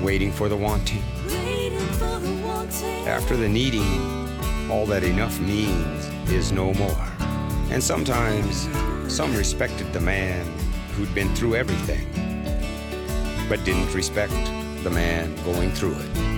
waiting for the wanting. After the needing, all that enough means is no more. And sometimes some respected the man who'd been through everything, but didn't respect the man going through it.